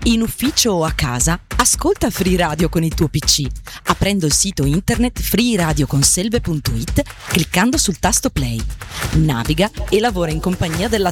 In ufficio o a casa, ascolta Free Radio con il tuo PC, aprendo il sito internet freeradioconselve.it, cliccando sul tasto play. Naviga e lavora in compagnia della